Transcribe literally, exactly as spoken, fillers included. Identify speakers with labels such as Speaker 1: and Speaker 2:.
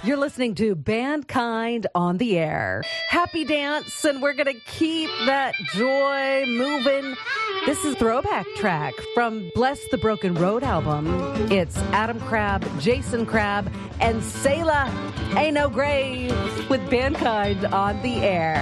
Speaker 1: You're listening to Bandkind on the Air. Happy dance, and we're going to keep that joy moving. This is a throwback track from Bless the Broken Road album. It's Adam Crabb, Jason Crabb, and Selah Ain't No Grave with Bandkind on the Air.